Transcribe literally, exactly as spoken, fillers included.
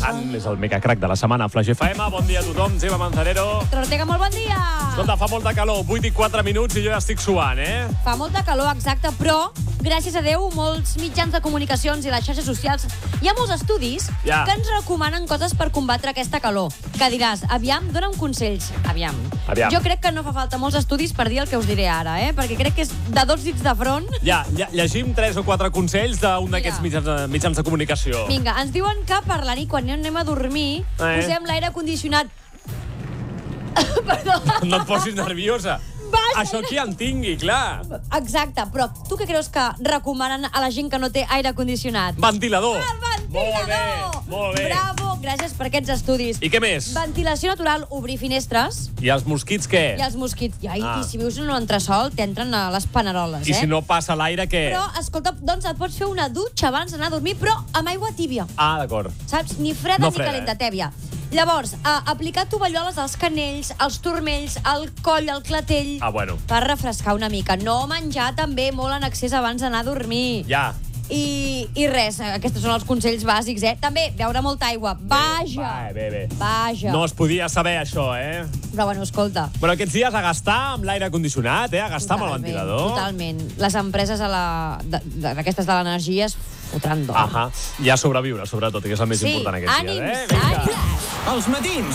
endavant. És el Mega Crack de la setmana a Flash F M. Bon dia a tothom, Gemma Manzanero. Ortega, molt bon dia. Escolta, fa molta calor, vuit i quatre minuts i jo ja estic suant, eh? Fa molta calor, exacte, però, gràcies a Déu, molts mitjans de comunicacions i les xarxes socials, hi ha molts estudis Ja. que ens recomanen coses per combatre aquesta calor. Que diràs, aviam, dona'm consells. Aviam. Aviam. Jo crec que no fa falta molts estudis per dir el que us diré ara, eh? Perquè crec que és de dos dits de front. Ja, ja llegim tres o quatre consells d'un Mira. d'aquests mitjans, mitjans de comunicació. Vinga, ens diuen que per la nit, quan anem a dormir, Eh. posem l'aire condicionat. Perdó. No et posis nerviosa. Baixa. Això qui en tingui, clar. Exacte, però tu què creus que recomanen a la gent que no té aire condicionat? Ventilador. El ventilador! Molt bé, molt bé. Bravo, gràcies per aquests estudis. I què més? Ventilació natural, obrir finestres. I els mosquits què? I els mosquits. I, ai, Ah. i si vius en un entresol, t'entren a les paneroles, I eh? si no passa l'aire, què? Però, escolta, doncs et pots fer una dutxa abans d'anar a dormir, però amb aigua tíbia. Ah, d'acord. Saps? Ni freda No ni freda, calenta, eh? tèbia. Llavors, a, aplicar tovalloles als canells, als turmells, al coll, al clatell... Ah, bueno. Per refrescar una mica. No menjar també molt en excés abans d'anar a dormir. Ja. I, I res, aquests són els consells bàsics, eh? També, beure molta aigua. Vaja! Va, bé, bé. Vaja! No es podia saber, això, eh? Però, bueno, escolta. Bueno, aquests dies a gastar amb l'aire condicionat, eh? A gastar amb el Totalment, ventilador. Totalment. Les empreses a la, de, de, d'aquestes de l'energia es fotran d'or. Ahà. I a sobreviure, sobretot, que és el més Sí, important aquests dies, ànims, eh? Vinga. ànims. Els matins